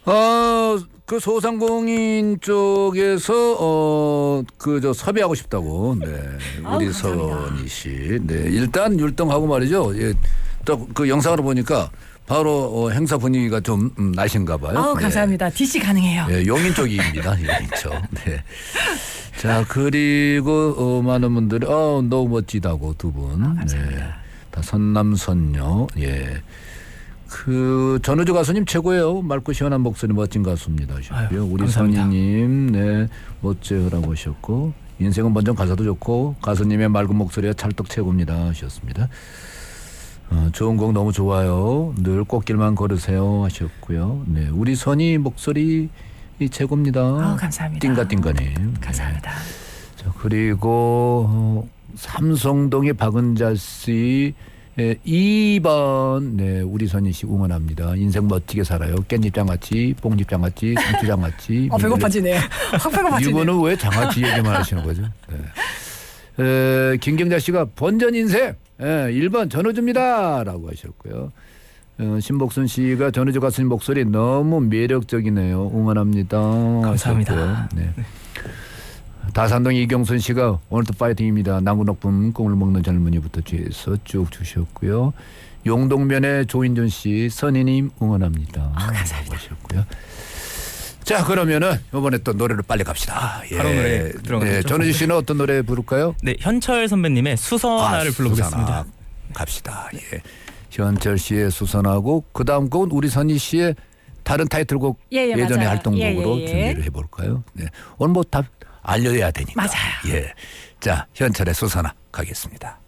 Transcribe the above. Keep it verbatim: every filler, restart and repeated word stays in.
어, 그 소상공인 쪽에서 어, 그 저 섭외하고 싶다고. 네. 우리 선희 씨. 네. 일단 율동하고 말이죠. 예. 또 그 영상으로 보니까 바로 어, 행사 분위기가 좀 음, 나신가 봐요. 아우, 감사합니다. 네. 디씨 가능해요. 네, 용인 쪽입니다. 용인 쪽. 네. 자, 그리고 어, 많은 분들이 어, 너무 멋지다고 두 분. 아, 감사합니다. 네. 다 선남선녀. 예. 그 전우주 가수님 최고예요. 맑고 시원한 목소리 멋진 가수입니다 하셨고요. 우리 선희님 네 멋져요라고 하셨고 인생은 먼저 가사도 좋고 가수님의 맑은 목소리가 찰떡 최고입니다 하셨습니다. 어, 좋은 곡 너무 좋아요. 늘 꽃길만 걸으세요 하셨고요. 네, 우리 선희 목소리 최고입니다. 아, 감사합니다. 띵가띵가님. 감사합니다. 네. 자, 그리고 어, 삼성동의 박은자 씨 네, 이 번 네, 우리 선희 씨 응원합니다. 인생 멋지게 살아요. 깻잎장같이 뽕잎장같이 상추장같이. 어, 배고파지네요. 확 배고파지네요. 이분은 왜 장아찌 얘기만 하시는 거죠? 네. 에, 김경자 씨가 본전 인생 예, 일 번 전우주입니다 라고 하셨고요. 어, 신복순 씨가 전우주 가수님 목소리 너무 매력적이네요. 응원합니다. 감사합니다. 네. 다산동 이경순 씨가 오늘도 파이팅입니다. 남구 높은 꽁을 먹는 젊은이부터 뒤에서 쭉 주셨고요. 용동면의 조인준 씨 선희님 응원합니다. 아, 감사합니다. 하셨고요. 자, 그러면은 이번에 또 노래를 빨리 갑시다. 예. 바로 노래 들어가죠. 네, 전우주 씨는 어떤 노래 부를까요? 네, 현철 선배님의 수선화를 아, 불러보겠습니다. 수선화. 갑시다. 예. 현철 씨의 수선하고 그 다음 곡은 우리 선희 씨의 다른 타이틀곡 예, 예, 예전의 맞아요. 활동곡으로 예, 예, 예. 준비를 해볼까요? 네. 오늘 뭐 다 알려야 되니까. 맞아요. 예. 자, 현철의 수선화 가겠습니다.